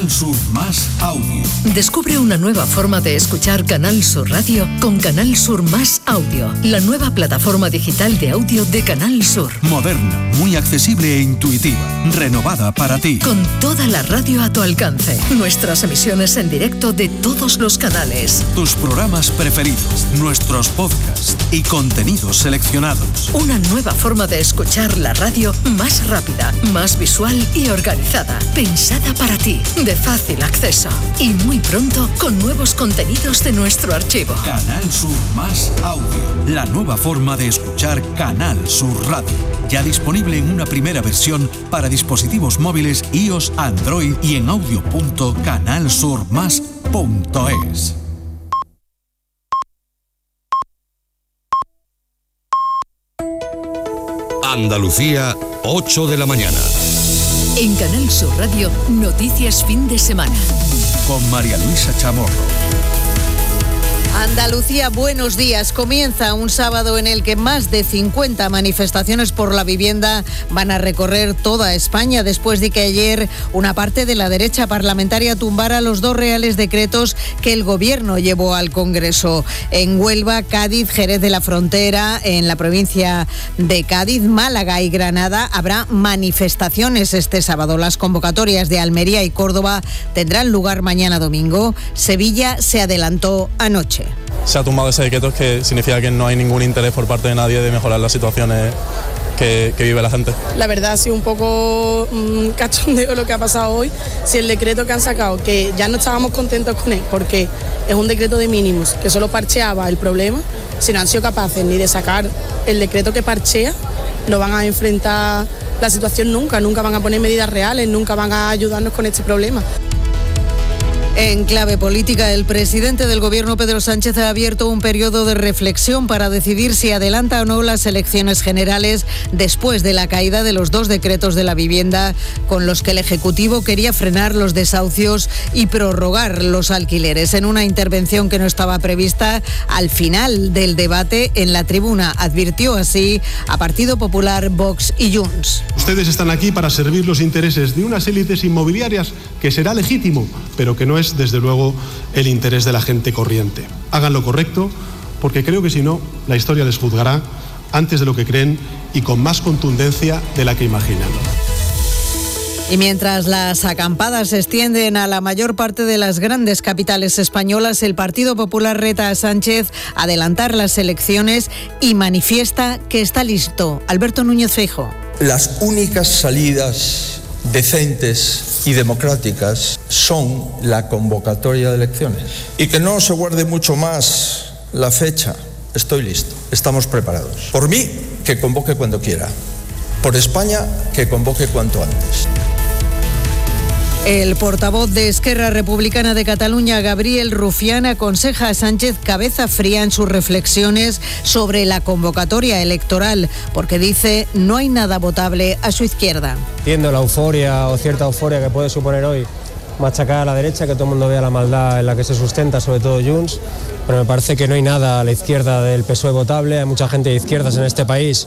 Sur Más Audio. Descubre una nueva forma de escuchar Canal Sur Radio con Canal Sur Más Audio, la nueva plataforma digital de audio de Canal Sur. Moderna, muy accesible e intuitiva, renovada para ti. Con toda la radio a tu alcance, nuestras emisiones en directo de todos los canales, tus programas preferidos, nuestros podcasts y contenidos seleccionados. Una nueva forma de escuchar la radio más rápida, más visual y organizada, pensada para ti, de fácil acceso y muy pronto con nuevos contenidos de nuestro archivo. Canal Sur Más Audio, la nueva forma de escuchar Canal Sur Radio. Ya disponible en una primera versión para dispositivos móviles iOS, Android y en audio.canalsurmas.es. Andalucía, 8 de la mañana. En Canal Sur Radio, Noticias Fin de Semana. Con María Luisa Chamorro. Andalucía, buenos días. Comienza un sábado en el que más de 50 manifestaciones por la vivienda van a recorrer toda España después de que ayer una parte de la derecha parlamentaria tumbara los 2 reales decretos que el Gobierno llevó al Congreso. En Huelva, Cádiz, Jerez de la Frontera, en la provincia de Cádiz, Málaga y Granada habrá manifestaciones este sábado. Las convocatorias de Almería y Córdoba tendrán lugar mañana domingo. Sevilla se adelantó anoche. Se ha tumbado ese decreto, que significa que no hay ningún interés por parte de nadie de mejorar las situaciones que vive la gente. La verdad ha sido un poco cachondeo lo que ha pasado hoy. Si el decreto que han sacado, que ya no estábamos contentos con él, porque es un decreto de mínimos, que solo parcheaba el problema, si no han sido capaces ni de sacar el decreto que parchea, no van a enfrentar la situación nunca van a poner medidas reales, nunca van a ayudarnos con este problema. En clave política, el presidente del Gobierno, Pedro Sánchez, ha abierto un periodo de reflexión para decidir si adelanta o no las elecciones generales después de la caída de los 2 decretos de la vivienda con los que el Ejecutivo quería frenar los desahucios y prorrogar los alquileres. En una intervención que no estaba prevista, al final del debate en la tribuna, advirtió así a Partido Popular, Vox y Junts. Ustedes están aquí para servir los intereses de unas élites inmobiliarias, que será legítimo, pero que no es, desde luego, el interés de la gente corriente. Hagan lo correcto, porque creo que si no, la historia les juzgará antes de lo que creen y con más contundencia de la que imaginan. Y mientras las acampadas se extienden a la mayor parte de las grandes capitales españolas, el Partido Popular reta a Sánchez a adelantar las elecciones y manifiesta que está listo. Alberto Núñez Feijóo. Las únicas salidas decentes y democráticas son la convocatoria de elecciones. Y que no se guarde mucho más la fecha. Estoy listo, estamos preparados. Por mí, que convoque cuando quiera. Por España, que convoque cuanto antes. El portavoz de Esquerra Republicana de Cataluña, Gabriel Rufián, aconseja a Sánchez cabeza fría en sus reflexiones sobre la convocatoria electoral, porque dice no hay nada votable a su izquierda. Entiendo la euforia o cierta euforia que puede suponer hoy machacar a la derecha, que todo el mundo vea la maldad en la que se sustenta, sobre todo Junts, pero me parece que no hay nada a la izquierda del PSOE votable. Hay mucha gente de izquierdas en este país.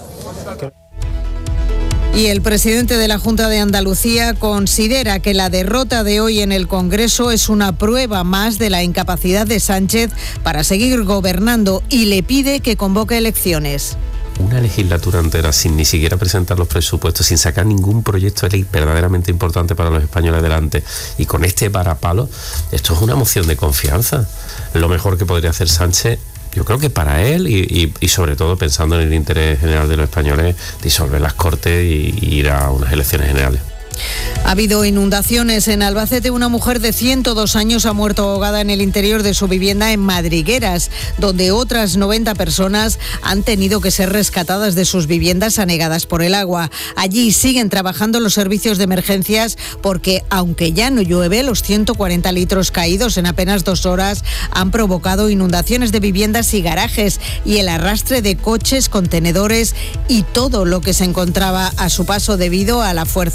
Y el presidente de la Junta de Andalucía considera que la derrota de hoy en el Congreso es una prueba más de la incapacidad de Sánchez para seguir gobernando y le pide que convoque elecciones. Una legislatura entera sin ni siquiera presentar los presupuestos, sin sacar ningún proyecto de ley verdaderamente importante para los españoles adelante, y con este varapalo, esto es una moción de confianza. Lo mejor que podría hacer Sánchez, yo creo que para él y sobre todo pensando en el interés general de los españoles, disolver las Cortes y ir a unas elecciones generales. Ha habido inundaciones en Albacete. Una mujer de 102 años ha muerto ahogada en el interior de su vivienda en Madrigueras, donde otras 90 personas han tenido que ser rescatadas de sus viviendas anegadas por el agua. Allí siguen trabajando los servicios de emergencias porque, aunque ya no llueve, los 140 litros caídos en apenas 2 horas han provocado inundaciones de viviendas y garajes y el arrastre de coches, contenedores y todo lo que se encontraba a su paso debido a la fuerza del agua.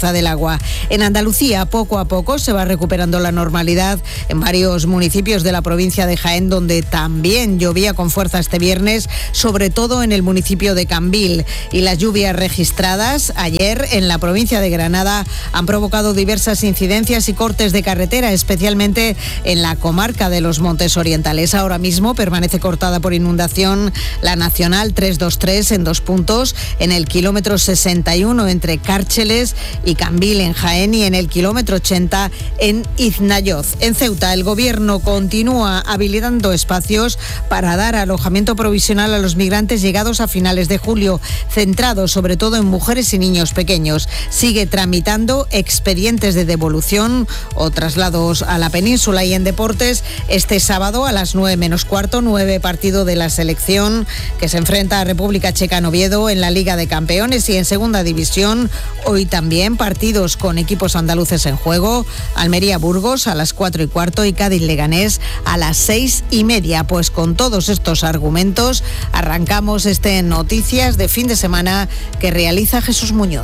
agua. En Andalucía, poco a poco se va recuperando la normalidad en varios municipios de la provincia de Jaén, donde también llovía con fuerza este viernes, sobre todo en el municipio de Cambil. Y las lluvias registradas ayer en la provincia de Granada han provocado diversas incidencias y cortes de carretera, especialmente en la comarca de los Montes Orientales. Ahora mismo permanece cortada por inundación la Nacional 323 en 2 puntos, en el kilómetro 61 entre Cárcheles y Cambil en Jaén y en el kilómetro 80 en Iznayoz. En Ceuta, el gobierno continúa habilitando espacios para dar alojamiento provisional a los migrantes llegados a finales de julio, centrados sobre todo en mujeres y niños pequeños. Sigue tramitando expedientes de devolución o traslados a la península. Y en deportes, este sábado a las 9 menos cuarto, 9 partido de la selección que se enfrenta a República Checa en Oviedo en la Liga de Campeones. Y en segunda división, hoy también partidos con equipos andaluces en juego: Almería-Burgos a las 4 y cuarto y Cádiz-Leganés a las 6 y media. Pues con todos estos argumentos arrancamos este Noticias de fin de semana que realiza Jesús Muñoz.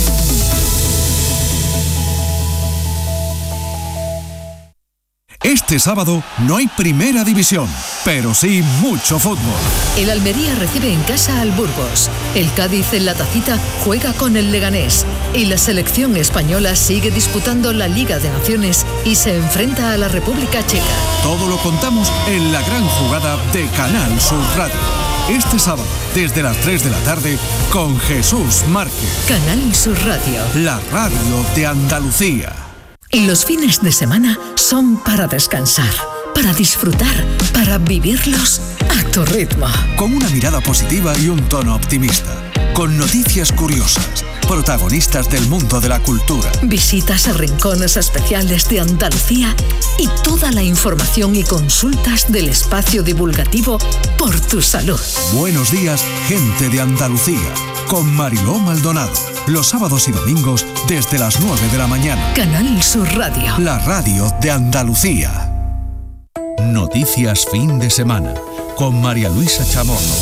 Este sábado no hay primera división, pero sí mucho fútbol. El Almería recibe en casa al Burgos. El Cádiz en la Tacita juega con el Leganés. Y la selección española sigue disputando la Liga de Naciones y se enfrenta a la República Checa. Todo lo contamos en la gran jugada de Canal Sur Radio. Este sábado, desde las 3 de la tarde, con Jesús Márquez. Canal Sur Radio. La radio de Andalucía. Y los fines de semana son para descansar, para disfrutar, para vivirlos a tu ritmo. Con una mirada positiva y un tono optimista. Con noticias curiosas, protagonistas del mundo de la cultura. Visitas a rincones especiales de Andalucía y toda la información y consultas del espacio divulgativo por tu salud. Buenos días, gente de Andalucía. Con Mariló Maldonado. Los sábados y domingos desde las 9 de la mañana. Canal Sur Radio. La radio de Andalucía. Noticias fin de semana. Con María Luisa Chamorro.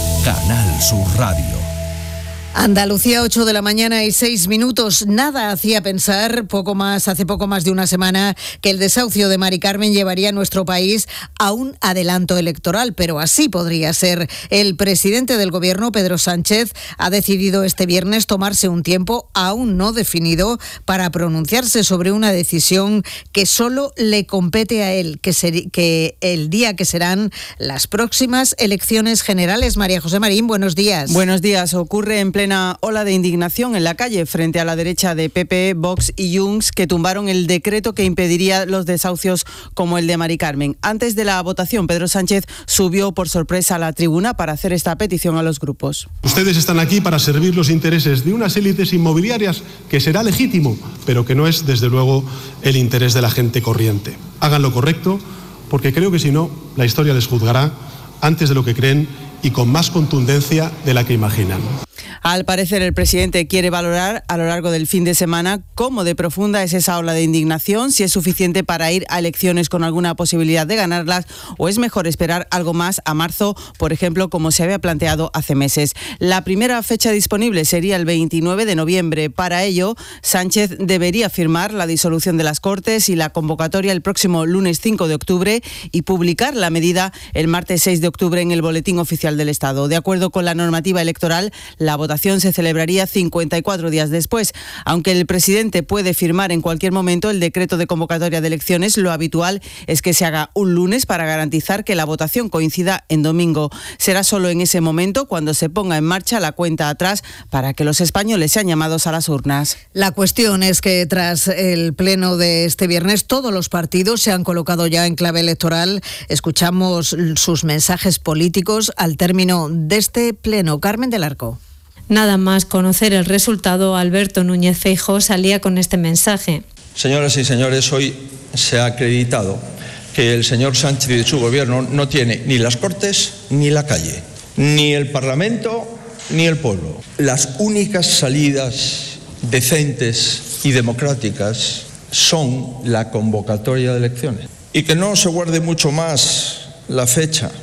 Canal Sur Radio. Andalucía, 8 de la mañana y 6 minutos. Nada hacía pensar hace poco más de una semana que el desahucio de Mari Carmen llevaría a nuestro país a un adelanto electoral, pero así podría ser. El presidente del gobierno, Pedro Sánchez, ha decidido este viernes tomarse un tiempo aún no definido para pronunciarse sobre una decisión que solo le compete a él, que el día que serán las próximas elecciones generales. María José Marín, buenos días. Buenos días. Ocurre en plena ola de indignación en la calle frente a la derecha de PP, Vox y Junts, que tumbaron el decreto que impediría los desahucios como el de Mari Carmen. Antes de la votación, Pedro Sánchez subió por sorpresa a la tribuna para hacer esta petición a los grupos. Ustedes están aquí para servir los intereses de unas élites inmobiliarias, que será legítimo, pero que no es, desde luego, el interés de la gente corriente. Hagan lo correcto, porque creo que si no, la historia les juzgará antes de lo que creen y con más contundencia de la que imaginan. Al parecer, el presidente quiere valorar a lo largo del fin de semana cómo de profunda es esa ola de indignación, si es suficiente para ir a elecciones con alguna posibilidad de ganarlas o es mejor esperar algo más a marzo, por ejemplo, como se había planteado hace meses. La primera fecha disponible sería el 29 de noviembre. Para ello, Sánchez debería firmar la disolución de las Cortes y la convocatoria el próximo lunes 5 de octubre y publicar la medida el martes 6 de octubre en el Boletín Oficial del Estado. De acuerdo con la normativa electoral, la votación se celebraría 54 días después. Aunque el presidente puede firmar en cualquier momento el decreto de convocatoria de elecciones, lo habitual es que se haga un lunes para garantizar que la votación coincida en domingo. Será solo en ese momento cuando se ponga en marcha la cuenta atrás para que los españoles sean llamados a las urnas. La cuestión es que tras el pleno de este viernes, todos los partidos se han colocado ya en clave electoral. Escuchamos sus mensajes políticos al término de este pleno. Carmen del Arco. Nada más conocer el resultado, Alberto Núñez Feijóo salía con este mensaje. Señoras y señores, hoy se ha acreditado que el señor Sánchez y su gobierno no tiene ni las Cortes ni la calle, ni el Parlamento ni el pueblo. Las únicas salidas decentes y democráticas son la convocatoria de elecciones. Y que no se guarde mucho más la fecha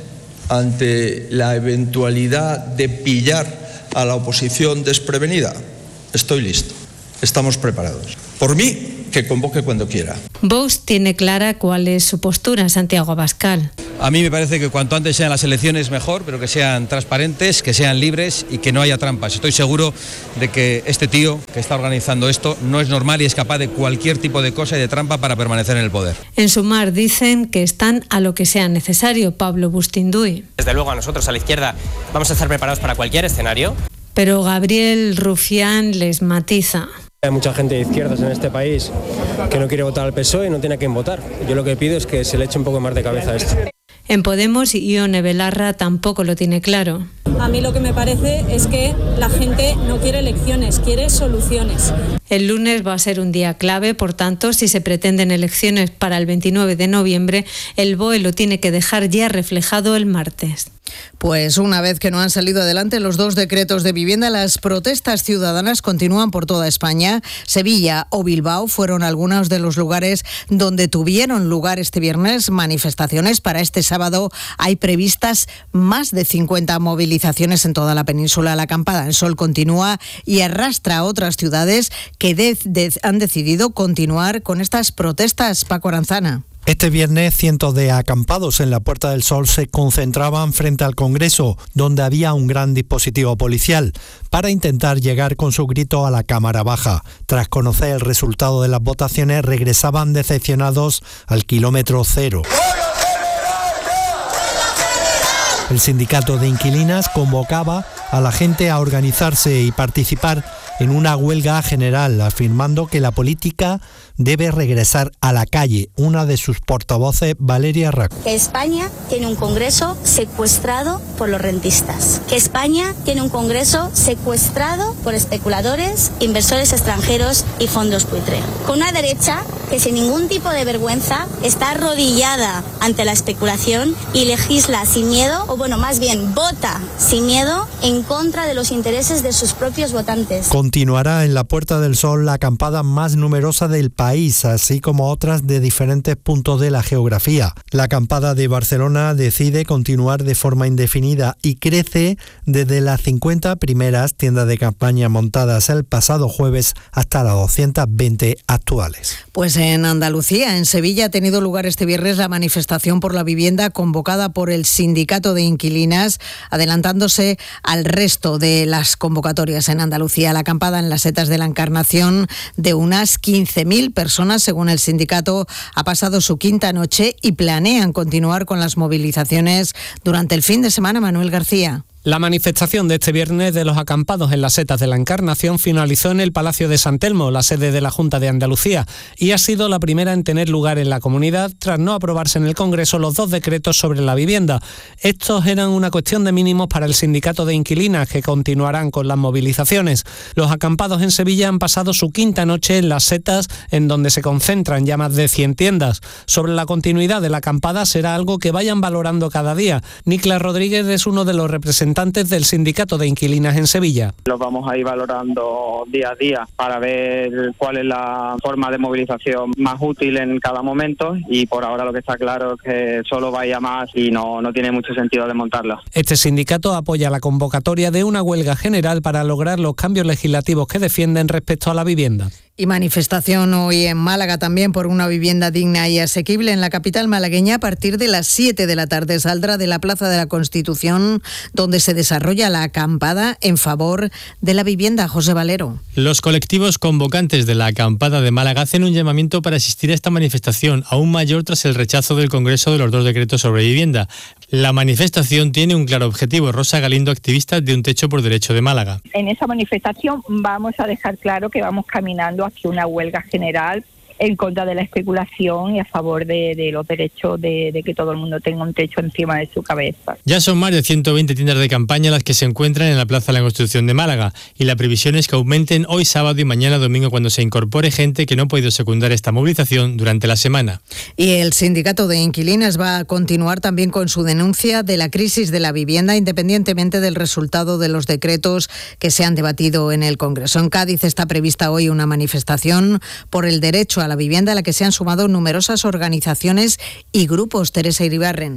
ante la eventualidad de pillar a la oposición desprevenida. Estoy listo. Estamos preparados. Por mí, que convoque cuando quiera. Vox tiene clara cuál es su postura, Santiago Abascal. A mí me parece que cuanto antes sean las elecciones mejor, pero que sean transparentes, que sean libres y que no haya trampas. Estoy seguro de que este tío que está organizando esto no es normal y es capaz de cualquier tipo de cosa y de trampa para permanecer en el poder. En Sumar dicen que están a lo que sea necesario. Pablo Bustinduy. Desde luego, a nosotros, a la izquierda, vamos a estar preparados para cualquier escenario. Pero Gabriel Rufián les matiza. Hay mucha gente de izquierdas en este país que no quiere votar al PSOE y no tiene a quién votar. Yo lo que pido es que se le eche un poco más de cabeza a esto. En Podemos, Ione Belarra tampoco lo tiene claro. A mí lo que me parece es que la gente no quiere elecciones, quiere soluciones. El lunes va a ser un día clave, por tanto, si se pretenden elecciones para el 29 de noviembre, el BOE lo tiene que dejar ya reflejado el martes. Pues una vez que no han salido adelante los 2 decretos de vivienda, las protestas ciudadanas continúan por toda España. Sevilla o Bilbao fueron algunos de los lugares donde tuvieron lugar este viernes manifestaciones. Para este sábado hay previstas más de 50 movilizaciones en toda la península. La acampada en Sol continúa y arrastra a otras ciudades que han decidido continuar con estas protestas. Paco Aranzana. Este viernes, cientos de acampados en la Puerta del Sol se concentraban frente al Congreso, donde había un gran dispositivo policial, para intentar llegar con su grito a la Cámara Baja. Tras conocer el resultado de las votaciones, regresaban decepcionados al kilómetro cero. El sindicato de inquilinas convocaba a la gente a organizarse y participar en una huelga general, afirmando que la política debe regresar a la calle. Una de sus portavoces, Valeria Raco. Que España tiene un Congreso secuestrado por los rentistas. Que España tiene un Congreso secuestrado por especuladores, inversores extranjeros y fondos buitre. Con una derecha que sin ningún tipo de vergüenza está arrodillada ante la especulación y legisla sin miedo, o bueno, más bien vota sin miedo en contra de los intereses de sus propios votantes. Continuará en la Puerta del Sol la acampada más numerosa del país, así como otras de diferentes puntos de la geografía. La acampada de Barcelona decide continuar de forma indefinida y crece desde las 50 primeras tiendas de campaña montadas el pasado jueves hasta las 220 actuales. Pues en Andalucía, en Sevilla, ha tenido lugar este viernes la manifestación por la vivienda convocada por el Sindicato de Inquilinas, adelantándose al resto de las convocatorias en Andalucía. La acampada en las Setas de la Encarnación de unas 15.000 personas, según el sindicato, ha pasado su quinta noche y planean continuar con las movilizaciones durante el fin de semana. Manuel García. La manifestación de este viernes de los acampados en las Setas de la Encarnación finalizó en el Palacio de San Telmo, la sede de la Junta de Andalucía, y ha sido la primera en tener lugar en la comunidad tras no aprobarse en el Congreso los 2 decretos sobre la vivienda. Estos eran una cuestión de mínimos para el sindicato de inquilinas, que continuarán con las movilizaciones. Los acampados en Sevilla han pasado su quinta noche en las Setas, en donde se concentran ya más de 100 tiendas. Sobre la continuidad de la acampada será algo que vayan valorando cada día. Nicla Rodríguez es uno de los representantes del Sindicato de Inquilinas en Sevilla. Los vamos a ir valorando día a día para ver cuál es la forma de movilización más útil en cada momento, y por ahora lo que está claro es que solo vaya más y no tiene mucho sentido desmontarla. Este sindicato apoya la convocatoria de una huelga general para lograr los cambios legislativos que defienden respecto a la vivienda. Y manifestación hoy en Málaga también por una vivienda digna y asequible. En la capital malagueña, a partir de las 7 de la tarde, saldrá de la Plaza de la Constitución, donde se desarrolla la acampada en favor de la vivienda. José Valero. Los colectivos convocantes de la acampada de Málaga hacen un llamamiento para asistir a esta manifestación, aún mayor tras el rechazo del Congreso de los 2 decretos sobre vivienda. La manifestación tiene un claro objetivo. Rosa Galindo, activista de Un Techo por Derecho de Málaga. En esa manifestación vamos a dejar claro que vamos caminando hacia una huelga general en contra de la especulación y a favor de los derechos de que todo el mundo tenga un techo encima de su cabeza. Ya son más de 120 tiendas de campaña las que se encuentran en la Plaza de la Constitución de Málaga, y la previsión es que aumenten hoy sábado y mañana domingo, cuando se incorpore gente que no ha podido secundar esta movilización durante la semana. Y el sindicato de inquilinas va a continuar también con su denuncia de la crisis de la vivienda, independientemente del resultado de los decretos que se han debatido en el Congreso. En Cádiz está prevista hoy una manifestación por el derecho a la vivienda, a la que se han sumado numerosas organizaciones y grupos. Teresa Iribarren.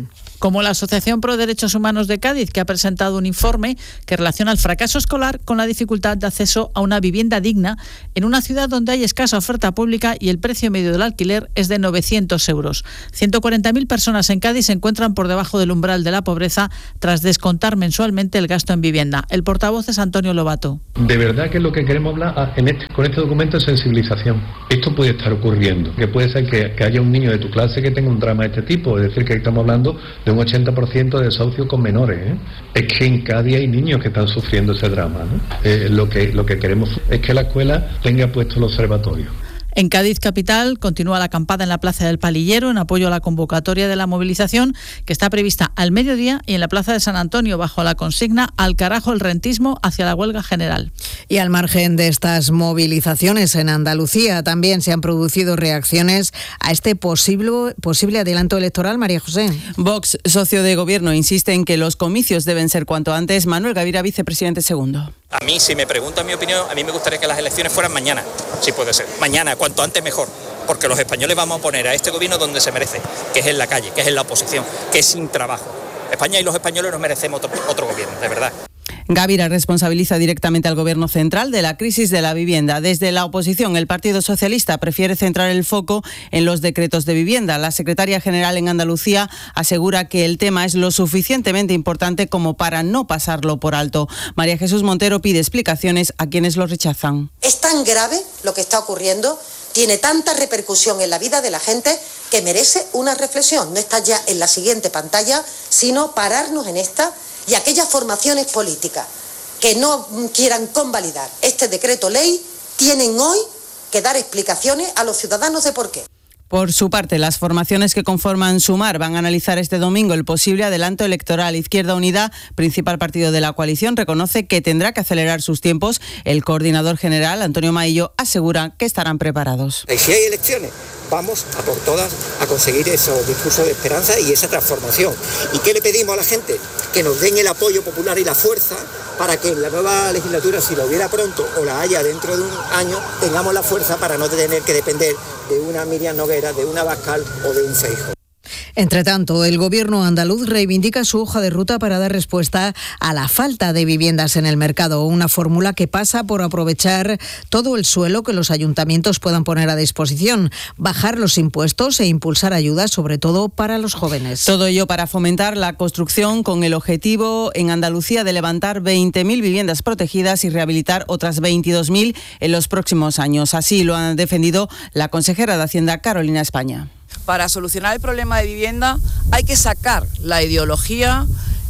como la Asociación Pro Derechos Humanos de Cádiz, que ha presentado un informe que relaciona el fracaso escolar con la dificultad de acceso a una vivienda digna en una ciudad donde hay escasa oferta pública y el precio medio del alquiler es de 900 euros. 140.000 personas en Cádiz se encuentran por debajo del umbral de la pobreza tras descontar mensualmente el gasto en vivienda. El portavoz es Antonio Lobato. De verdad que lo que queremos hablar con este documento es sensibilización. Esto puede estar ocurriendo, que puede ser que haya un niño de tu clase que tenga un drama de este tipo, es decir, que estamos hablando de un 80% de desahucio con menores, ¿eh? Es que en Cádiz hay niños que están sufriendo ese drama, ¿no? Lo que queremos es que la escuela tenga puesto el observatorio. En Cádiz capital continúa la acampada en la Plaza del Palillero en apoyo a la convocatoria de la movilización que está prevista al mediodía y en la Plaza de San Antonio bajo la consigna "Al carajo el rentismo" hacia la huelga general. Y al margen de estas movilizaciones en Andalucía también se han producido reacciones a este posible adelanto electoral. María José. Vox, socio de gobierno, insiste en que los comicios deben ser cuanto antes. Manuel Gavira, vicepresidente segundo. A mí, si me preguntan mi opinión, a mí me gustaría que las elecciones fueran mañana, si puede ser. Mañana, cuanto antes mejor, porque los españoles vamos a poner a este gobierno donde se merece, que es en la calle, que es en la oposición, que es sin trabajo. España y los españoles nos merecemos otro gobierno, de verdad. Gavira responsabiliza directamente al Gobierno central de la crisis de la vivienda. Desde la oposición, el Partido Socialista prefiere centrar el foco en los decretos de vivienda. La secretaria general en Andalucía asegura que el tema es lo suficientemente importante como para no pasarlo por alto. María Jesús Montero pide explicaciones a quienes lo rechazan. Es tan grave lo que está ocurriendo, tiene tanta repercusión en la vida de la gente que merece una reflexión. No está ya en la siguiente pantalla, sino pararnos en esta. Y aquellas formaciones políticas que no quieran convalidar este decreto ley tienen hoy que dar explicaciones a los ciudadanos de por qué. Por su parte, las formaciones que conforman Sumar van a analizar este domingo el posible adelanto electoral. Izquierda Unida, principal partido de la coalición, reconoce que tendrá que acelerar sus tiempos. El coordinador general, Antonio Maillo, asegura que estarán preparados. Si hay elecciones, vamos a por todas a conseguir esos discursos de esperanza y esa transformación. ¿Y qué le pedimos a la gente? Que nos den el apoyo popular y la fuerza para que en la nueva legislatura, si la hubiera pronto o la haya dentro de un año, tengamos la fuerza para no tener que depender de una Miriam Noguera, de una Abascal o de un Feijóo. Entre tanto, el gobierno andaluz reivindica su hoja de ruta para dar respuesta a la falta de viviendas en el mercado, una fórmula que pasa por aprovechar todo el suelo que los ayuntamientos puedan poner a disposición, bajar los impuestos e impulsar ayudas, sobre todo para los jóvenes. Todo ello para fomentar la construcción con el objetivo en Andalucía de levantar 20.000 viviendas protegidas y rehabilitar otras 22.000 en los próximos años. Así lo ha defendido la consejera de Hacienda, Carolina España. Para solucionar el problema de vivienda hay que sacar la ideología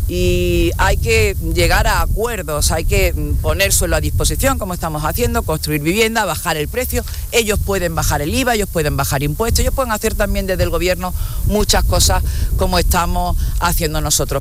y hay que llegar a acuerdos, hay que poner suelo a disposición, como estamos haciendo, construir vivienda, bajar el precio. Ellos pueden bajar el IVA, ellos pueden bajar impuestos, ellos pueden hacer también desde el gobierno muchas cosas como estamos haciendo nosotros.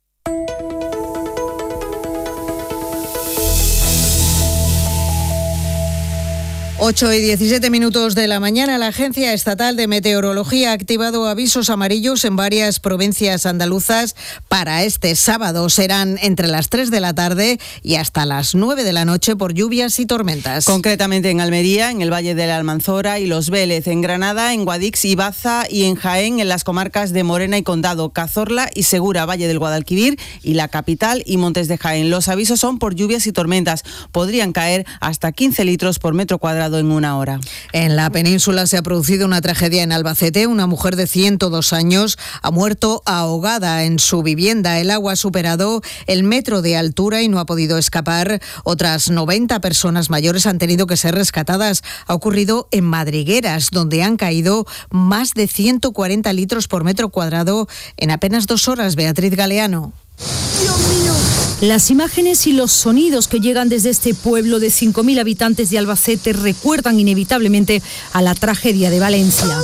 8:17 de la mañana, la Agencia Estatal de Meteorología ha activado avisos amarillos en varias provincias andaluzas para este sábado. Serán entre las 3 de la tarde y hasta las 9 de la noche por lluvias y tormentas. Concretamente en Almería, en el Valle de la Almanzora y Los Vélez, en Granada, en Guadix y Baza y en Jaén, en las comarcas de Morena y Condado, Cazorla y Segura, Valle del Guadalquivir y la capital y Montes de Jaén. Los avisos son por lluvias y tormentas. Podrían caer hasta 15 litros por metro cuadrado en una hora. En la península se ha producido una tragedia en Albacete. Una mujer de 102 años ha muerto ahogada en su vivienda. El agua ha superado el metro de altura y no ha podido escapar. Otras 90 personas mayores han tenido que ser rescatadas. Ha ocurrido en Madrigueras, donde han caído más de 140 litros por metro cuadrado en apenas 2 horas. Beatriz Galeano. ¡Dios mío! Las imágenes y los sonidos que llegan desde este pueblo de 5.000 habitantes de Albacete recuerdan inevitablemente a la tragedia de Valencia.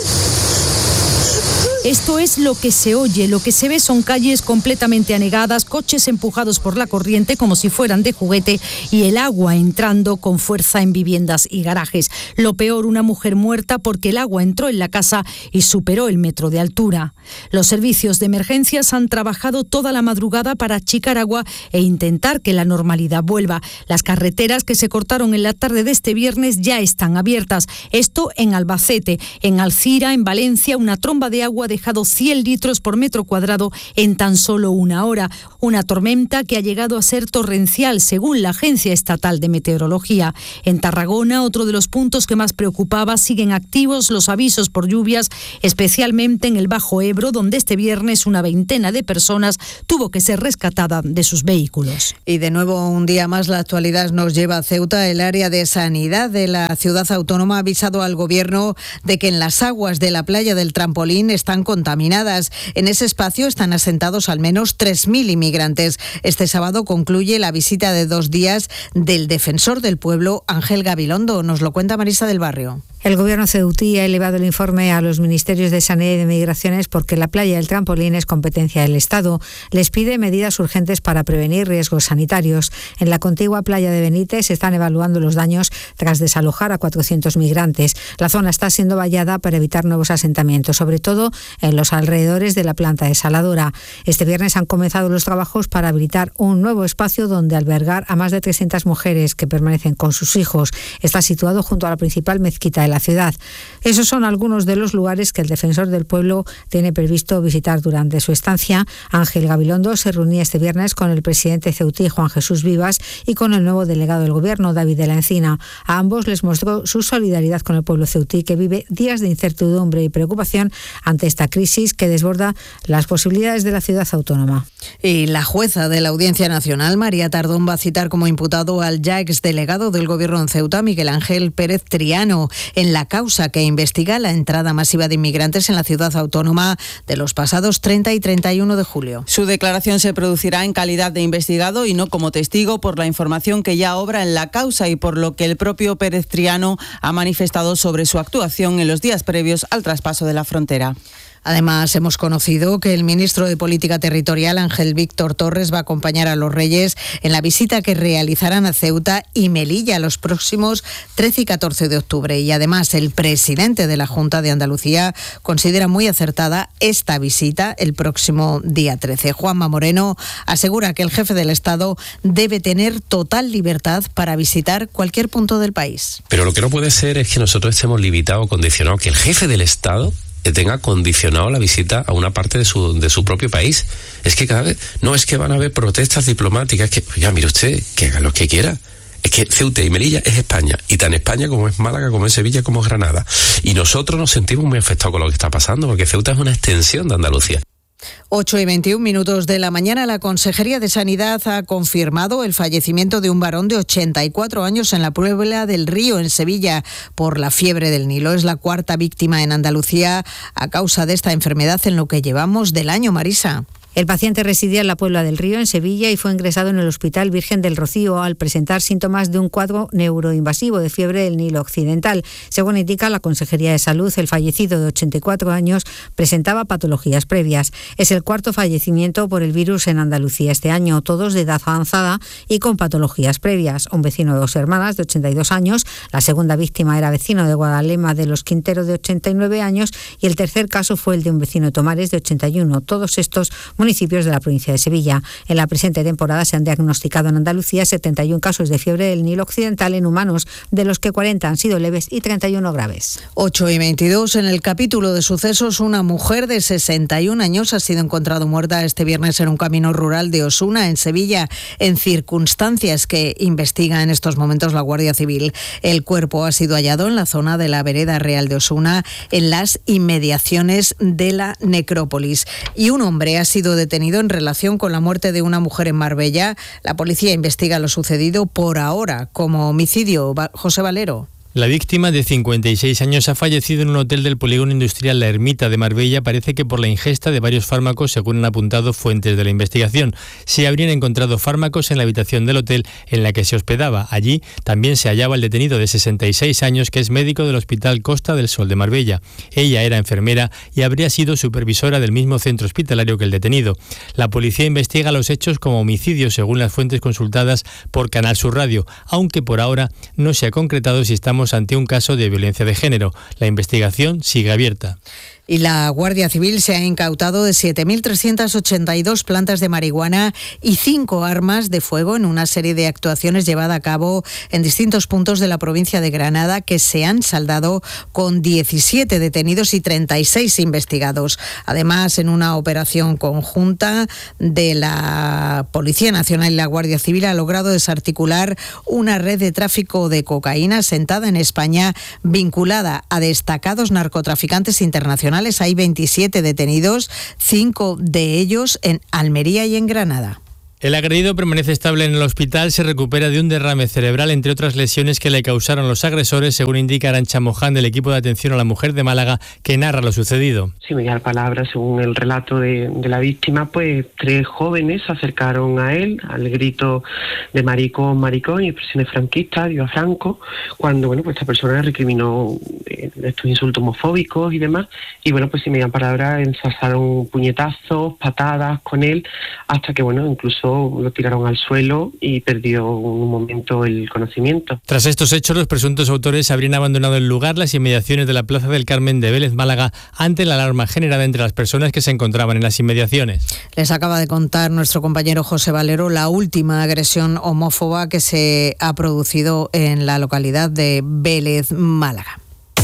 Esto es lo que se oye, lo que se ve son calles completamente anegadas, coches empujados por la corriente como si fueran de juguete y el agua entrando con fuerza en viviendas y garajes. Lo peor, una mujer muerta porque el agua entró en la casa y superó el metro de altura. Los servicios de emergencias han trabajado toda la madrugada para achicar agua e intentar que la normalidad vuelva. Las carreteras que se cortaron en la tarde de este viernes ya están abiertas. Esto en Albacete, en Alcira, en Valencia, una tromba de agua de dejado 100 litros por metro cuadrado en tan solo una hora. Una tormenta que ha llegado a ser torrencial, según la Agencia Estatal de Meteorología. En Tarragona, otro de los puntos que más preocupaba, siguen activos los avisos por lluvias, especialmente en el Bajo Ebro, donde este viernes una veintena de personas tuvo que ser rescatada de sus vehículos. Y de nuevo, un día más, la actualidad nos lleva a Ceuta. El área de sanidad de la ciudad autónoma ha avisado al gobierno de que en las aguas de la playa del Trampolín están contaminadas. En ese espacio están asentados al menos 3.000 inmigrantes. Este sábado concluye la visita de 2 días del defensor del pueblo, Ángel Gabilondo. Nos lo cuenta Marisa del Barrio. El gobierno ceutí ha elevado el informe a los ministerios de Sanidad y de Migraciones porque la playa del Trampolín es competencia del Estado. Les pide medidas urgentes para prevenir riesgos sanitarios. En la contigua playa de Benítez se están evaluando los daños tras desalojar a 400 migrantes. La zona está siendo vallada para evitar nuevos asentamientos, sobre todo en los alrededores de la planta desaladora. Este viernes han comenzado los trabajos para habilitar un nuevo espacio donde albergar a más de 300 mujeres que permanecen con sus hijos. Está situado junto a la principal mezquita de la ciudad. Esos son algunos de los lugares que el defensor del pueblo tiene previsto visitar durante su estancia. Ángel Gabilondo se reunía este viernes con el presidente ceutí, Juan Jesús Vivas, y con el nuevo delegado del gobierno, David de la Encina. A ambos les mostró su solidaridad con el pueblo ceutí, que vive días de incertidumbre y preocupación ante esta crisis que desborda las posibilidades de la ciudad autónoma. Y la jueza de la Audiencia Nacional, María Tardón, va a citar como imputado al ya exdelegado del gobierno en Ceuta, Miguel Ángel Pérez Triano, en la causa que investiga la entrada masiva de inmigrantes en la ciudad autónoma de los pasados 30 y 31 de julio. Su declaración se producirá en calidad de investigado y no como testigo por la información que ya obra en la causa y por lo que el propio Pérez Triano ha manifestado sobre su actuación en los días previos al traspaso de la frontera. Además, hemos conocido que el ministro de Política Territorial, Ángel Víctor Torres, va a acompañar a los Reyes en la visita que realizarán a Ceuta y Melilla los próximos 13 y 14 de octubre. Y además, el presidente de la Junta de Andalucía considera muy acertada esta visita el próximo día 13. Juanma Moreno asegura que el jefe del Estado debe tener total libertad para visitar cualquier punto del país. Pero lo que no puede ser es que nosotros estemos limitados o condicionados, que el jefe del Estado tenga condicionado la visita a una parte de su propio país. Es que cada vez, no es que van a haber protestas diplomáticas, que ya mire usted, que haga lo que quiera. Es que Ceuta y Melilla es España, y tan España como es Málaga, como es Sevilla, como es Granada. Y nosotros nos sentimos muy afectados con lo que está pasando, porque Ceuta es una extensión de Andalucía. 8:21 de la mañana, la Consejería de Sanidad ha confirmado el fallecimiento de un varón de 84 años en la Puebla del Río, en Sevilla, por la fiebre del Nilo. Es la 4ª víctima en Andalucía a causa de esta enfermedad en lo que llevamos del año, Marisa. El paciente residía en la Puebla del Río, en Sevilla, y fue ingresado en el Hospital Virgen del Rocío al presentar síntomas de un cuadro neuroinvasivo de fiebre del Nilo Occidental. Según indica la Consejería de Salud, el fallecido de 84 años presentaba patologías previas. Es el 4º fallecimiento por el virus en Andalucía este año, todos de edad avanzada y con patologías previas. Un vecino de 2 hermanas de 82 años, la segunda víctima era vecino de Guadalema de los Quintero de 89 años y el tercer caso fue el de un vecino de Tomares de 81. Todos estos municipios de la provincia de Sevilla. En la presente temporada se han diagnosticado en Andalucía 71 casos de fiebre del Nilo Occidental en humanos, de los que 40 han sido leves y 31 graves. 8:22, en el capítulo de sucesos, una mujer de 61 años ha sido encontrada muerta este viernes en un camino rural de Osuna, en Sevilla, en circunstancias que investiga en estos momentos la Guardia Civil. El cuerpo ha sido hallado en la zona de la vereda real de Osuna, en las inmediaciones de la necrópolis. Y un hombre ha sido detenido en relación con la muerte de una mujer en Marbella. La policía investiga lo sucedido por ahora como homicidio. José Valero. La víctima, de 56 años, ha fallecido en un hotel del polígono industrial La Ermita de Marbella, parece que por la ingesta de varios fármacos, según han apuntado fuentes de la investigación. Se habrían encontrado fármacos en la habitación del hotel en la que se hospedaba. Allí también se hallaba el detenido de 66 años, que es médico del Hospital Costa del Sol de Marbella. Ella era enfermera y habría sido supervisora del mismo centro hospitalario que el detenido. La policía investiga los hechos como homicidio, según las fuentes consultadas por Canal Sur Radio, aunque por ahora no se ha concretado si estamos ante un caso de violencia de género. La investigación sigue abierta. y la Guardia Civil se ha incautado de 7.382 plantas de marihuana y 5 armas de fuego en una serie de actuaciones llevadas a cabo en distintos puntos de la provincia de Granada, que se han saldado con 17 detenidos y 36 investigados. Además, en una operación conjunta de la Policía Nacional y la Guardia Civil ha logrado desarticular una red de tráfico de cocaína asentada en España, vinculada a destacados narcotraficantes internacionales. Hay 27 detenidos, 5 de ellos en Almería y en Granada. El agredido permanece estable en el hospital, se recupera de un derrame cerebral, entre otras lesiones que le causaron los agresores, según indica Arantxa Moján, del equipo de atención a la mujer de Málaga, que narra lo sucedido. Si me da palabra, según el relato de la víctima, pues 3 jóvenes se acercaron a él al grito de maricón, maricón y expresiones franquistas, dio a Franco, cuando pues esta persona recriminó estos insultos homofóbicos y demás, y pues si me da palabra, ensalzaron puñetazos, patadas con él, hasta que incluso lo tiraron al suelo y perdió un momento el conocimiento. Tras estos hechos, los presuntos autores habrían abandonado el lugar, las inmediaciones de la Plaza del Carmen de Vélez, Málaga, ante la alarma generada entre las personas que se encontraban en las inmediaciones. Les acaba de contar nuestro compañero José Valero la última agresión homófoba que se ha producido en la localidad de Vélez, Málaga.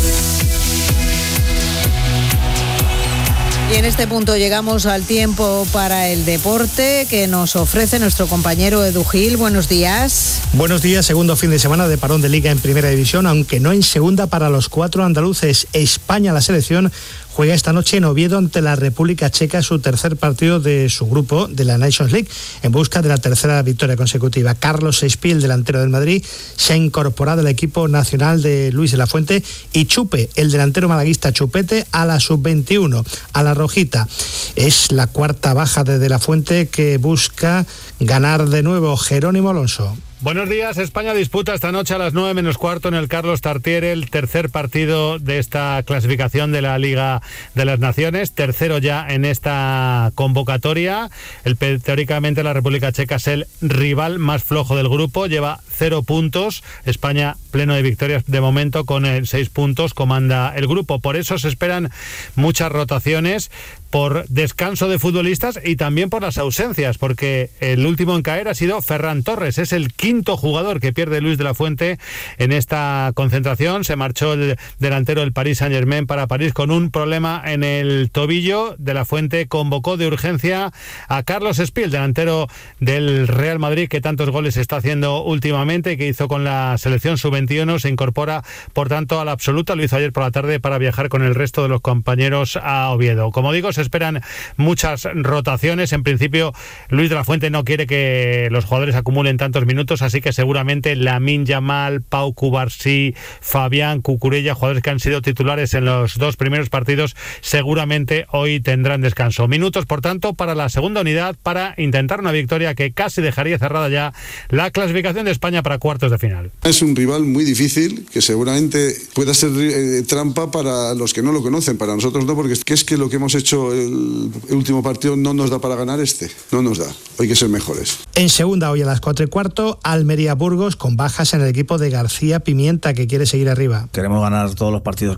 Y en este punto llegamos al tiempo para el deporte que nos ofrece nuestro compañero Edu Gil. Buenos días. Buenos días, segundo fin de semana de parón de Liga en Primera División, aunque no en Segunda para los 4 andaluces. España, la selección, juega esta noche en Oviedo ante la República Checa su tercer partido de su grupo de la Nations League, en busca de la tercera victoria consecutiva. Carlos Espí, el delantero del Madrid, se ha incorporado al equipo nacional de Luis de la Fuente, y Chupe, el delantero malaguista Chupete, a la sub-21, a la rojita. Es la cuarta baja de la Fuente, que busca ganar de nuevo. Jerónimo Alonso. Buenos días. España disputa esta noche a las 9 menos cuarto en el Carlos Tartiere el tercer partido de esta clasificación de la Liga de las Naciones, tercero ya en esta convocatoria. Teóricamente la República Checa es el rival más flojo del grupo, lleva 0 puntos. España pleno de victorias de momento, con 6 puntos comanda el grupo. Por eso se esperan muchas rotaciones, por descanso de futbolistas y también por las ausencias, porque el último en caer ha sido Ferran Torres. Es el quinto jugador que pierde Luis de la Fuente en esta concentración. Se marchó el delantero del Paris Saint-Germain para París con un problema en el tobillo. De la Fuente convocó de urgencia a Carlos Espí, el delantero del Real Madrid, que tantos goles está haciendo últimamente, que hizo con la selección sub-21. Se incorpora, por tanto, a la absoluta. Lo hizo ayer por la tarde para viajar con el resto de los compañeros a Oviedo. Como digo, se esperan muchas rotaciones. En principio, Luis de la Fuente no quiere que los jugadores acumulen tantos minutos, así que seguramente Lamine Yamal, Pau Cubarsí, Fabián, Cucurella, jugadores que han sido titulares en los 2 primeros partidos, seguramente hoy tendrán descanso. Minutos, por tanto, para la segunda unidad, para intentar una victoria que casi dejaría cerrada ya la clasificación de España para cuartos de final. Es un rival muy difícil, que seguramente pueda ser trampa para los que no lo conocen, para nosotros no, porque es que lo que hemos hecho el último partido no nos da para ganar no nos da, hay que ser mejores. En segunda, hoy a las 4:15, Almería-Burgos, con bajas en el equipo de García Pimienta, que quiere seguir arriba. Queremos ganar todos los partidos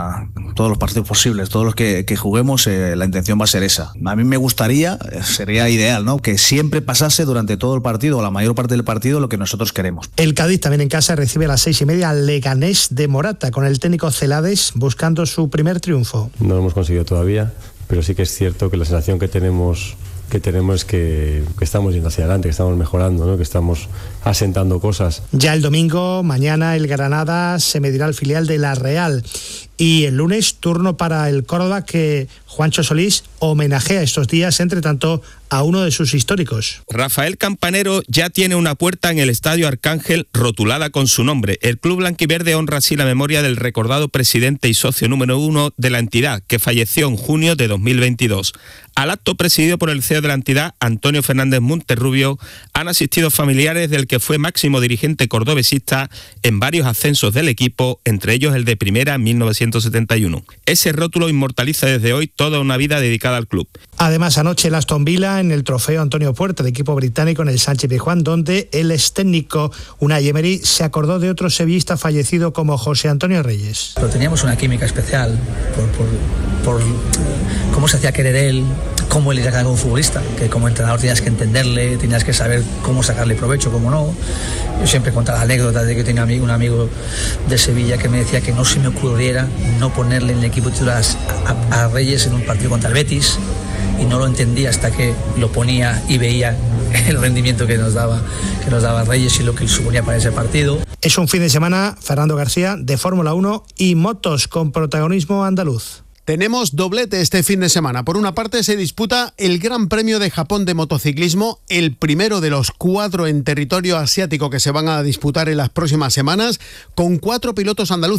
todos los partidos posibles, todos los que juguemos, la intención va a ser esa. A mí me gustaría, sería ideal, ¿no?, que siempre pasase durante todo el partido, o la mayor parte del partido, lo que nosotros queremos. El Cádiz también en casa recibe a las 6:30 al Leganés de Morata, con el técnico Celades buscando su primer triunfo. No lo hemos conseguido todavía, pero sí que es cierto que la sensación que tenemos es que estamos yendo hacia adelante, que estamos mejorando, ¿no?, que estamos asentando cosas. Ya el domingo, mañana, el Granada se medirá al filial de la Real. Y el lunes, turno para el Córdoba, que Juancho Solís homenajea estos días, entre tanto, a uno de sus históricos. Rafael Campanero ya tiene una puerta en el Estadio Arcángel rotulada con su nombre. El club blanquiverde honra así la memoria del recordado presidente y socio número 1 de la entidad, que falleció en junio de 2022. Al acto, presidido por el CEO de la entidad, Antonio Fernández Monterrubio, han asistido familiares del que fue máximo dirigente cordobesista en varios ascensos del equipo, entre ellos el de primera en 1900. 1971. Ese rótulo inmortaliza desde hoy toda una vida dedicada al club. Además, anoche el Aston Villa en el trofeo Antonio Puerta, de equipo británico en el Sánchez-Pizjuán, donde el ex técnico Unai Emery se acordó de otro sevillista fallecido como José Antonio Reyes. Pero teníamos una química especial por cómo se hacía querer él, cómo él era como futbolista, que como entrenador tenías que entenderle, tenías que saber cómo sacarle provecho, cómo no. Yo siempre contaba anécdotas de que tenía un amigo de Sevilla que me decía que no se me ocurriera no ponerle en el equipo titular a Reyes en un partido contra el Betis, y no lo entendía hasta que lo ponía y veía el rendimiento que nos daba Reyes y lo que suponía para ese partido. Es un fin de semana, Fernando García, de Fórmula 1 y motos con protagonismo andaluz. Tenemos doblete este fin de semana. Por una parte se disputa el Gran Premio de Japón de motociclismo, el primero de los 4 en territorio asiático que se van a disputar en las próximas semanas, con 4 pilotos andaluces.